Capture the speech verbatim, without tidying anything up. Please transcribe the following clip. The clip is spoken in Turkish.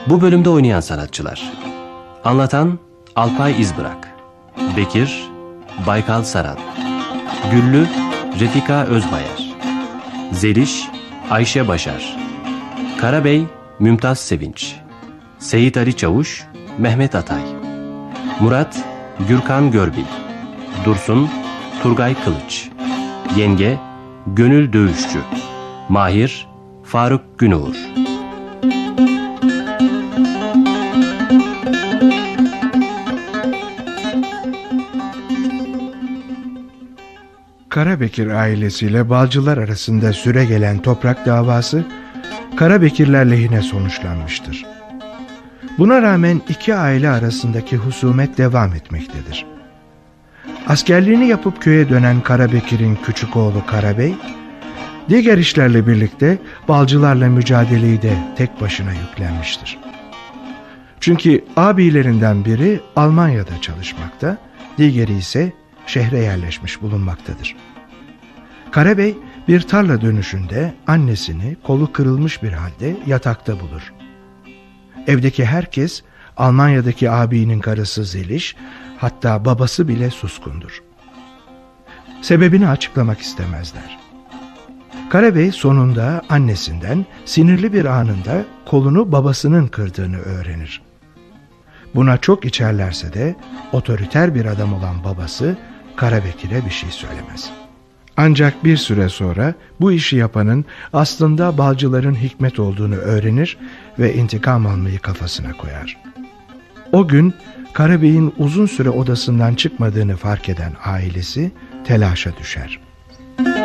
Bu bölümde oynayan sanatçılar: anlatan Alpay İzbırak, Bekir Baykal Saran, Güllü Refika Özbayar, Zeliş Ayşe Başar, Karabey Mümtaz Sevinç, Seyit Ali Çavuş Mehmet Atay, Murat Gürkan Görbil, Dursun Turgay Kılıç, Yenge Gönül Dövüşçü, Mahir Faruk Günüğür. Karabekir ailesiyle Balcılar arasında süregelen toprak davası Karabekirler lehine sonuçlanmıştır. Buna rağmen iki aile arasındaki husumet devam etmektedir. Askerliğini yapıp köye dönen Karabekir'in küçük oğlu Karabey, diğer işlerle birlikte Balcılarla mücadeleyi de tek başına yüklenmiştir. Çünkü abilerinden biri Almanya'da çalışmakta, diğeri ise şehre yerleşmiş bulunmaktadır. Karabey bir tarla dönüşünde annesini kolu kırılmış bir halde yatakta bulur. Evdeki herkes Almanya'daki abinin karısı Zeliş, hatta babası bile suskundur. Sebebini açıklamak istemezler. Karabey sonunda annesinden sinirli bir anında kolunu babasının kırdığını öğrenir. Buna çok içerlerse de otoriter bir adam olan babası Karabekir'e bir şey söylemez. Ancak bir süre sonra bu işi yapanın aslında Balcıların Hikmet olduğunu öğrenir ve intikam almayı kafasına koyar. O gün Karabey'in uzun süre odasından çıkmadığını fark eden ailesi telaşa düşer.